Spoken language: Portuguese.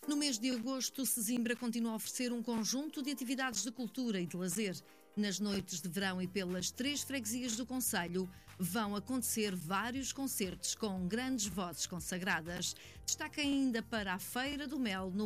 No mês de agosto, Sesimbra continua a oferecer um conjunto de atividades de cultura e de lazer. Nas noites de verão e pelas 3 freguesias do concelho vão acontecer vários concertos com grandes vozes consagradas. Destaca ainda para a Feira do Mel no